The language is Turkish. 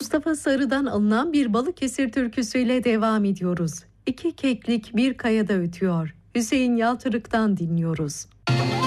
Mustafa Sarı'dan alınan bir Balıkesir türküsüyle devam ediyoruz. İki keklik bir kayada ötüyor. Hüseyin Yaltırık'tan dinliyoruz.